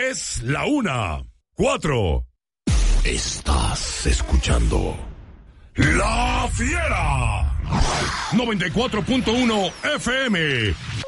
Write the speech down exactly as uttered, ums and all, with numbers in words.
Es la una. Cuatro. Estás escuchando La Fiera. noventa y cuatro punto uno F M.